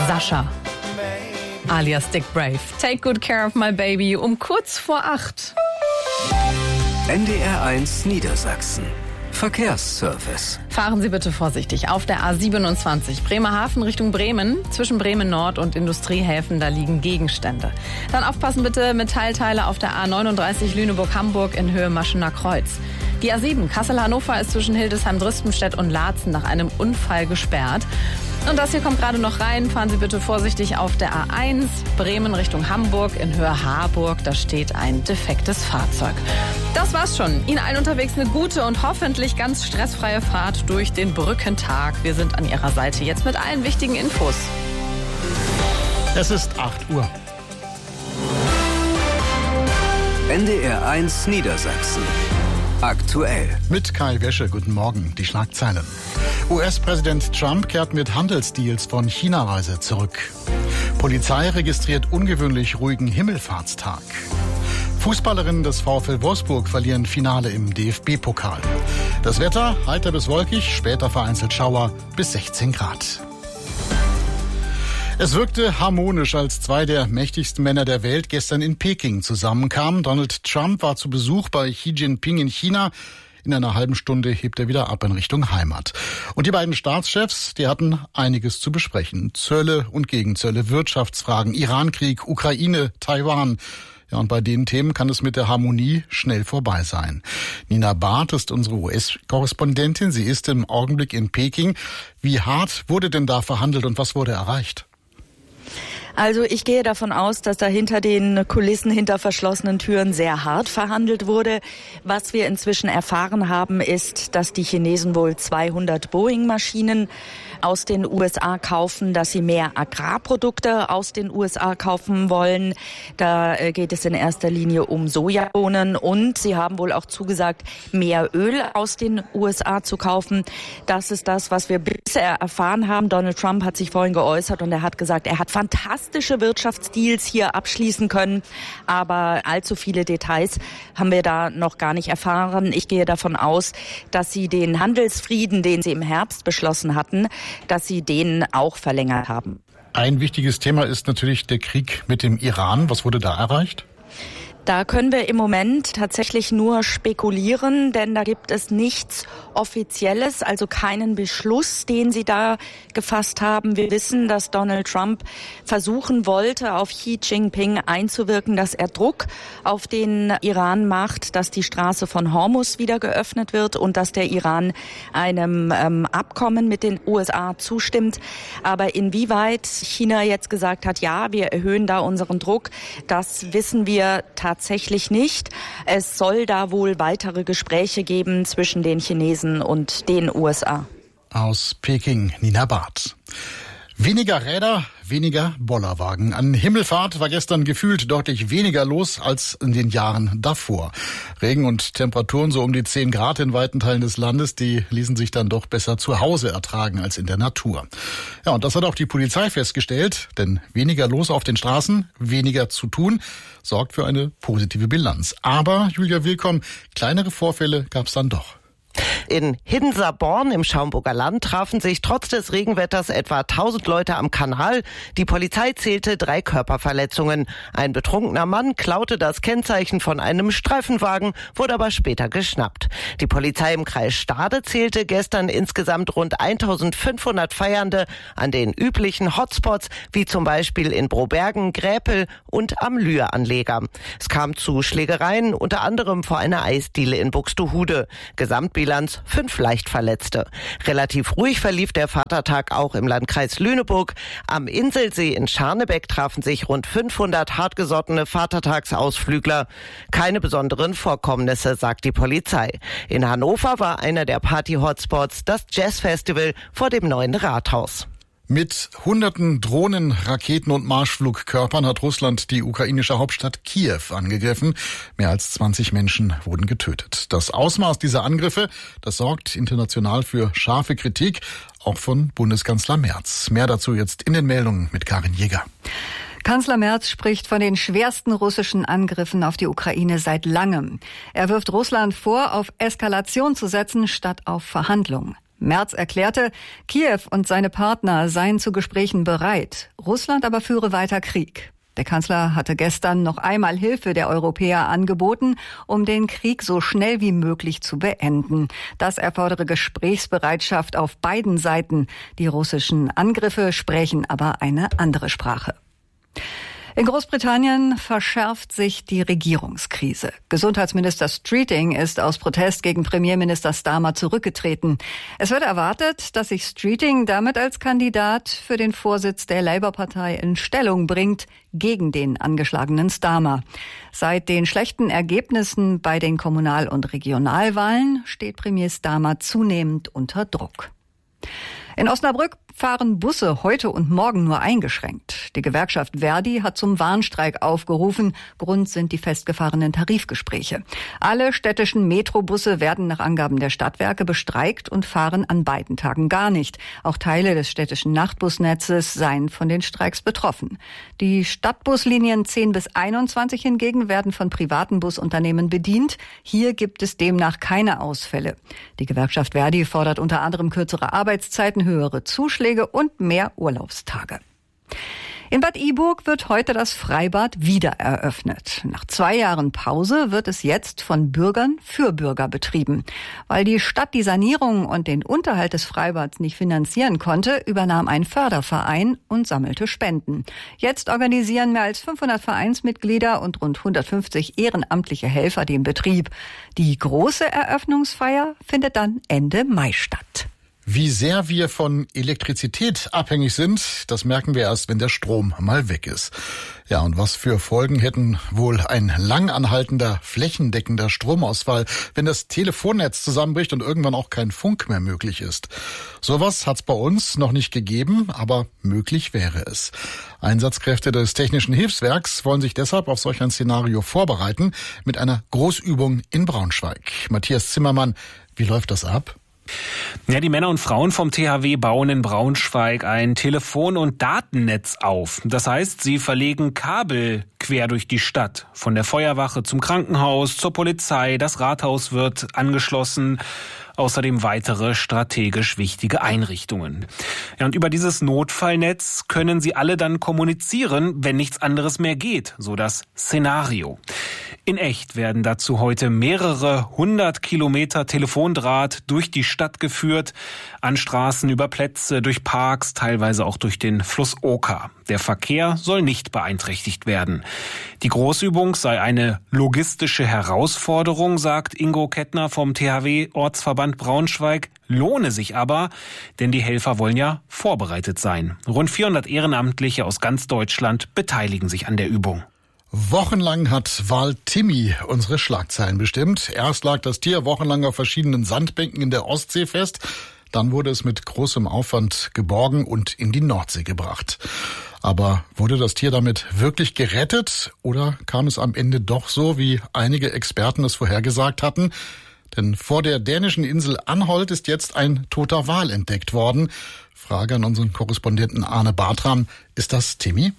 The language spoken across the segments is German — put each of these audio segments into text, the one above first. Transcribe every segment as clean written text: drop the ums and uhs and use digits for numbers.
Sascha, alias Dick Brave. Take good care of my baby um kurz vor 8. NDR1 Niedersachsen. Verkehrsservice. Fahren Sie bitte vorsichtig auf der A27 Bremerhaven Richtung Bremen. Zwischen Bremen Nord und Industriehäfen, da liegen Gegenstände. Dann aufpassen bitte, Metallteile auf der A39 Lüneburg-Hamburg in Höhe Maschener Kreuz. Die A7 Kassel-Hannover ist zwischen Hildesheim-Dristenstedt und Laatzen nach einem Unfall gesperrt. Und das hier kommt gerade noch rein. Fahren Sie bitte vorsichtig auf der A1 Bremen Richtung Hamburg in Höhe Harburg. Da steht ein defektes Fahrzeug. Das war's schon. Ihnen allen unterwegs eine gute und hoffentlich ganz stressfreie Fahrt durch den Brückentag. Wir sind an Ihrer Seite jetzt mit allen wichtigen Infos. Es ist 8 Uhr. NDR1 Niedersachsen. Aktuell. Mit Kai Wäsche, guten Morgen. Die Schlagzeilen. US-Präsident Trump kehrt mit Handelsdeals von China-Reise zurück. Polizei registriert ungewöhnlich ruhigen Himmelfahrtstag. Fußballerinnen des VfL Wolfsburg verlieren Finale im DFB-Pokal. Das Wetter heiter bis wolkig, später vereinzelt Schauer bis 16 Grad. Es wirkte harmonisch, als zwei der mächtigsten Männer der Welt gestern in Peking zusammenkamen. Donald Trump war zu Besuch bei Xi Jinping in China. In einer halben Stunde hebt er wieder ab in Richtung Heimat. Und die beiden Staatschefs, die hatten einiges zu besprechen. Zölle und Gegenzölle, Wirtschaftsfragen, Irankrieg, Ukraine, Taiwan. Ja, und bei den Themen kann es mit der Harmonie schnell vorbei sein. Nina Barth ist unsere US-Korrespondentin. Sie ist im Augenblick in Peking. Wie hart wurde denn da verhandelt und was wurde erreicht? Also ich gehe davon aus, dass da hinter den Kulissen, hinter verschlossenen Türen sehr hart verhandelt wurde. Was wir inzwischen erfahren haben, ist, dass die Chinesen wohl 200 Boeing-Maschinen aus den USA kaufen, dass sie mehr Agrarprodukte aus den USA kaufen wollen. Da geht es in erster Linie um Sojabohnen und sie haben wohl auch zugesagt, mehr Öl aus den USA zu kaufen. Das ist das, was wir bisher erfahren haben. Donald Trump hat sich vorhin geäußert und er hat gesagt, er hat fantastische Wirtschaftsdeals hier abschließen können, aber allzu viele Details haben wir da noch gar nicht erfahren. Ich gehe davon aus, dass sie den Handelsfrieden, den sie im Herbst beschlossen hatten, dass sie den auch verlängert haben. Ein wichtiges Thema ist natürlich der Krieg mit dem Iran. Was wurde da erreicht? Da können wir im Moment tatsächlich nur spekulieren, denn da gibt es nichts Offizielles, also keinen Beschluss, den sie da gefasst haben. Wir wissen, dass Donald Trump versuchen wollte, auf Xi Jinping einzuwirken, dass er Druck auf den Iran macht, dass die Straße von Hormuz wieder geöffnet wird und dass der Iran einem Abkommen mit den USA zustimmt. Aber inwieweit China jetzt gesagt hat, ja, wir erhöhen da unseren Druck, das wissen wir tatsächlich nicht. Es soll da wohl weitere Gespräche geben zwischen den Chinesen und den USA. Aus Peking, Nina Barth. Weniger Räder, weniger Bollerwagen. An Himmelfahrt war gestern gefühlt deutlich weniger los als in den Jahren davor. Regen und Temperaturen so um die 10 Grad in weiten Teilen des Landes, die ließen sich dann doch besser zu Hause ertragen als in der Natur. Ja, und das hat auch die Polizei festgestellt, denn weniger los auf den Straßen, weniger zu tun, sorgt für eine positive Bilanz. Aber, Julia Willkomm, kleinere Vorfälle gab es dann doch. In Hinser-Born im Schaumburger Land trafen sich trotz des Regenwetters etwa 1000 Leute am Kanal. Die Polizei zählte 3 Körperverletzungen. Ein betrunkener Mann klaute das Kennzeichen von einem Streifenwagen, wurde aber später geschnappt. Die Polizei im Kreis Stade zählte gestern insgesamt rund 1500 Feiernde an den üblichen Hotspots, wie zum Beispiel in Brobergen, Gräpel und am Lühe-Anleger. Es kam zu Schlägereien, unter anderem vor einer Eisdiele in Buxtehude. Gesamtbilanz 5 Leichtverletzte. Relativ ruhig verlief der Vatertag auch im Landkreis Lüneburg. Am Inselsee in Scharnebeck trafen sich rund 500 hartgesottene Vatertagsausflügler. Keine besonderen Vorkommnisse, sagt die Polizei. In Hannover war einer der Party-Hotspots das Jazzfestival vor dem neuen Rathaus. Mit hunderten Drohnen, Raketen und Marschflugkörpern hat Russland die ukrainische Hauptstadt Kiew angegriffen. Mehr als 20 Menschen wurden getötet. Das Ausmaß dieser Angriffe, das sorgt international für scharfe Kritik, auch von Bundeskanzler Merz. Mehr dazu jetzt in den Meldungen mit Karin Jäger. Kanzler Merz spricht von den schwersten russischen Angriffen auf die Ukraine seit langem. Er wirft Russland vor, auf Eskalation zu setzen, statt auf Verhandlungen. Merz erklärte, Kiew und seine Partner seien zu Gesprächen bereit. Russland aber führe weiter Krieg. Der Kanzler hatte gestern noch einmal Hilfe der Europäer angeboten, um den Krieg so schnell wie möglich zu beenden. Das erfordere Gesprächsbereitschaft auf beiden Seiten. Die russischen Angriffe sprechen aber eine andere Sprache. In Großbritannien verschärft sich die Regierungskrise. Gesundheitsminister Streeting ist aus Protest gegen Premierminister Starmer zurückgetreten. Es wird erwartet, dass sich Streeting damit als Kandidat für den Vorsitz der Labour-Partei in Stellung bringt gegen den angeschlagenen Starmer. Seit den schlechten Ergebnissen bei den Kommunal- und Regionalwahlen steht Premier Starmer zunehmend unter Druck. In Osnabrück fahren Busse heute und morgen nur eingeschränkt. Die Gewerkschaft Verdi hat zum Warnstreik aufgerufen. Grund sind die festgefahrenen Tarifgespräche. Alle städtischen Metrobusse werden nach Angaben der Stadtwerke bestreikt und fahren an beiden Tagen gar nicht. Auch Teile des städtischen Nachtbusnetzes seien von den Streiks betroffen. Die Stadtbuslinien 10 bis 21 hingegen werden von privaten Busunternehmen bedient. Hier gibt es demnach keine Ausfälle. Die Gewerkschaft Verdi fordert unter anderem kürzere Arbeitszeiten, höhere Zuschläge und mehr Urlaubstage. In Bad Iburg wird heute das Freibad wieder eröffnet. Nach 2 Jahren Pause wird es jetzt von Bürgern für Bürger betrieben. Weil die Stadt die Sanierung und den Unterhalt des Freibads nicht finanzieren konnte, übernahm ein Förderverein und sammelte Spenden. Jetzt organisieren mehr als 500 Vereinsmitglieder und rund 150 ehrenamtliche Helfer den Betrieb. Die große Eröffnungsfeier findet dann Ende Mai statt. Wie sehr wir von Elektrizität abhängig sind, das merken wir erst, wenn der Strom mal weg ist. Ja, und was für Folgen hätten wohl ein lang anhaltender, flächendeckender Stromausfall, wenn das Telefonnetz zusammenbricht und irgendwann auch kein Funk mehr möglich ist? Sowas hat's bei uns noch nicht gegeben, aber möglich wäre es. Einsatzkräfte des Technischen Hilfswerks wollen sich deshalb auf solch ein Szenario vorbereiten mit einer Großübung in Braunschweig. Matthias Zimmermann, wie läuft das ab? Ja, die Männer und Frauen vom THW bauen in Braunschweig ein Telefon- und Datennetz auf. Das heißt, sie verlegen Kabel quer durch die Stadt. Von der Feuerwache zum Krankenhaus, zur Polizei. Das Rathaus wird angeschlossen. Außerdem weitere strategisch wichtige Einrichtungen. Ja, und über dieses Notfallnetz können sie alle dann kommunizieren, wenn nichts anderes mehr geht, so das Szenario. In echt werden dazu heute mehrere 100 Kilometer Telefondraht durch die Stadt geführt, an Straßen, über Plätze, durch Parks, teilweise auch durch den Fluss Oka. Der Verkehr soll nicht beeinträchtigt werden. Die Großübung sei eine logistische Herausforderung, sagt Ingo Kettner vom THW-Ortsverband Braunschweig, lohne sich aber, denn die Helfer wollen ja vorbereitet sein. Rund 400 Ehrenamtliche aus ganz Deutschland beteiligen sich an der Übung. Wochenlang hat Wal Timmy unsere Schlagzeilen bestimmt. Erst lag das Tier wochenlang auf verschiedenen Sandbänken in der Ostsee fest. Dann wurde es mit großem Aufwand geborgen und in die Nordsee gebracht. Aber wurde das Tier damit wirklich gerettet oder kam es am Ende doch so, wie einige Experten es vorhergesagt hatten? Denn vor der dänischen Insel Anholt ist jetzt ein toter Wal entdeckt worden. Frage an unseren Korrespondenten Arne Bartram. Ist das Timmy?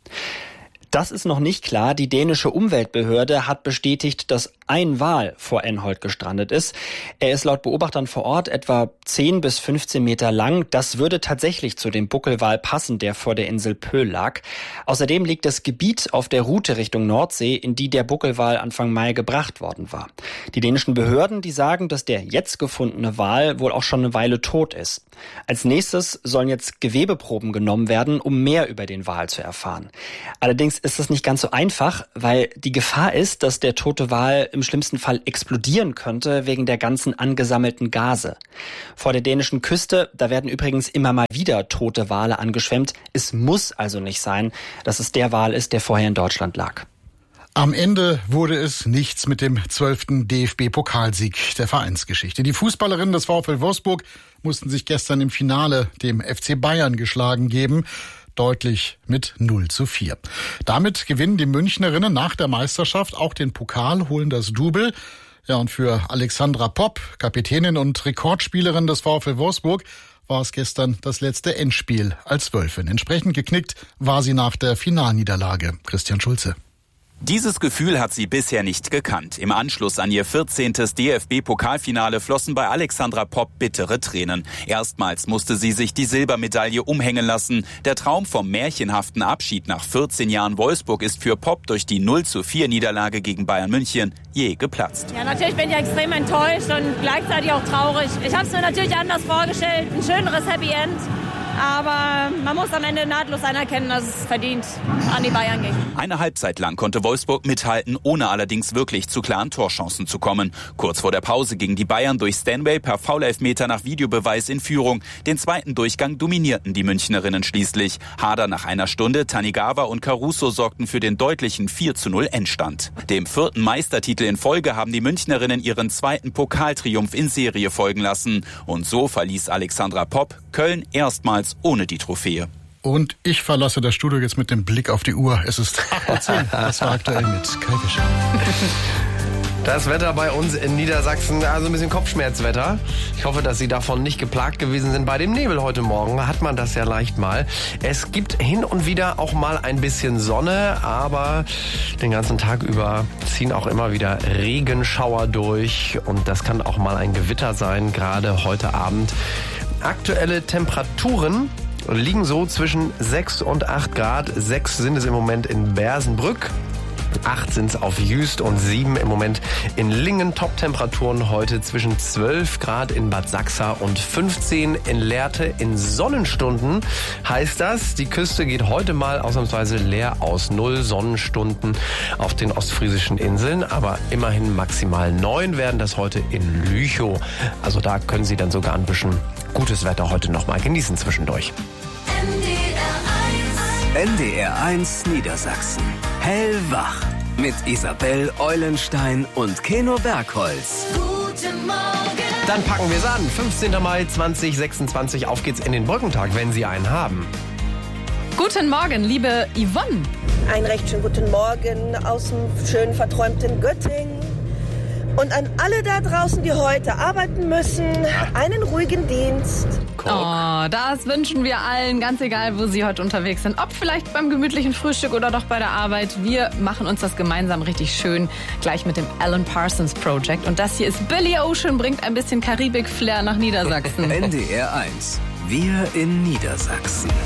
Das ist noch nicht klar. Die dänische Umweltbehörde hat bestätigt, dass ein Wal vor Anholt gestrandet ist. Er ist laut Beobachtern vor Ort etwa 10 bis 15 Meter lang. Das würde tatsächlich zu dem Buckelwal passen, der vor der Insel Pöhl lag. Außerdem liegt das Gebiet auf der Route Richtung Nordsee, in die der Buckelwal Anfang Mai gebracht worden war. Die dänischen Behörden, die sagen, dass der jetzt gefundene Wal wohl auch schon eine Weile tot ist. Als nächstes sollen jetzt Gewebeproben genommen werden, um mehr über den Wal zu erfahren. Allerdings ist das nicht ganz so einfach, weil die Gefahr ist, dass der tote Wal im schlimmsten Fall explodieren könnte wegen der ganzen angesammelten Gase. Vor der dänischen Küste, da werden übrigens immer mal wieder tote Wale angeschwemmt. Es muss also nicht sein, dass es der Wal ist, der vorher in Deutschland lag. Am Ende wurde es nichts mit dem 12. DFB-Pokalsieg der Vereinsgeschichte. Die Fußballerinnen des VfL Wolfsburg mussten sich gestern im Finale dem FC Bayern geschlagen geben. Deutlich mit 0:4. Damit gewinnen die Münchnerinnen nach der Meisterschaft auch den Pokal, holen das Double. Ja, und für Alexandra Popp, Kapitänin und Rekordspielerin des VfL Wolfsburg, war es gestern das letzte Endspiel als Wölfin. Entsprechend geknickt war sie nach der Finalniederlage. Christian Schulze. Dieses Gefühl hat sie bisher nicht gekannt. Im Anschluss an ihr 14. DFB-Pokalfinale flossen bei Alexandra Popp bittere Tränen. Erstmals musste sie sich die Silbermedaille umhängen lassen. Der Traum vom märchenhaften Abschied nach 14 Jahren Wolfsburg ist für Popp durch die 0:4 Niederlage gegen Bayern München jäh geplatzt. Ja, natürlich bin ich extrem enttäuscht und gleichzeitig auch traurig. Ich habe es mir natürlich anders vorgestellt, ein schöneres Happy End. Aber man muss am Ende nahtlos anerkennen, dass es verdient an die Bayern ging. Eine Halbzeit lang konnte Wolfsburg mithalten, ohne allerdings wirklich zu klaren Torchancen zu kommen. Kurz vor der Pause gingen die Bayern durch Stanway per Foul-Elfmeter nach Videobeweis in Führung. Den zweiten Durchgang dominierten die Münchnerinnen schließlich. Hader nach einer Stunde, Tanigawa und Caruso sorgten für den deutlichen 4:0 Endstand. Dem 4. Meistertitel in Folge haben die Münchnerinnen ihren 2. Pokaltriumph in Serie folgen lassen. Und so verließ Alexandra Popp Köln erstmals ohne die Trophäe. Und ich verlasse das Studio jetzt mit dem Blick auf die Uhr. Es ist 8:10 Uhr. Das war aktuell mit Kai Fischer. Das Wetter bei uns in Niedersachsen, also ein bisschen Kopfschmerzwetter. Ich hoffe, dass Sie davon nicht geplagt gewesen sind. Bei dem Nebel heute Morgen hat man das ja leicht mal. Es gibt hin und wieder auch mal ein bisschen Sonne, aber den ganzen Tag über ziehen auch immer wieder Regenschauer durch. Und das kann auch mal ein Gewitter sein, gerade heute Abend. Aktuelle Temperaturen liegen so zwischen 6 und 8 Grad. 6 sind es im Moment in Bersenbrück. 8 sind es auf Jüst und 7 im Moment in Lingen. Top-Temperaturen heute zwischen 12 Grad in Bad Sachsa und 15 in Lehrte. In Sonnenstunden heißt das, die Küste geht heute mal ausnahmsweise leer aus. 0 Sonnenstunden auf den ostfriesischen Inseln, aber immerhin maximal 9 werden das heute in Lüchow. Also da können Sie dann sogar ein bisschen gutes Wetter heute noch mal genießen zwischendurch. NDR 1 Niedersachsen. Hellwach. Mit Isabel Eulenstein und Keno Bergholz. Guten Morgen. Dann packen wir es an. 15. Mai 2026. Auf geht's in den Brückentag, wenn Sie einen haben. Guten Morgen, liebe Yvonne. Einen recht schönen guten Morgen aus dem schönen verträumten Göttingen. Und an alle da draußen, die heute arbeiten müssen, einen ruhigen Dienst. Oh, das wünschen wir allen, ganz egal, wo Sie heute unterwegs sind. Ob vielleicht beim gemütlichen Frühstück oder doch bei der Arbeit. Wir machen uns das gemeinsam richtig schön, gleich mit dem Alan Parsons Project. Und das hier ist Billy Ocean, bringt ein bisschen Karibik-Flair nach Niedersachsen. NDR 1, wir in Niedersachsen.